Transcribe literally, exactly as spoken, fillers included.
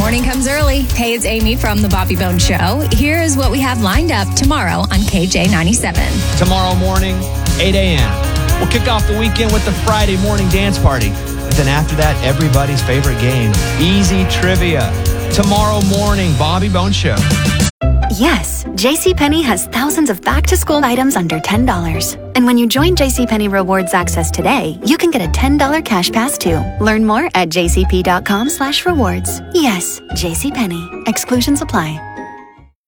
Morning comes early. Hey, it's Amy from The Bobby Bones Show. Here is what we have lined up tomorrow on K J ninety-seven. Tomorrow morning, eight a.m. We'll kick off the weekend with the Friday morning dance party. And then after that, everybody's favorite game, Easy Trivia. Tomorrow morning, Bobby Bones Show. Yes, JCPenney has thousands of back-to-school items under ten dollars. And when you join JCPenney Rewards Access today, you can get a ten dollars cash pass too. Learn more at jcp.com slash rewards. Yes, JCPenney. Exclusions apply.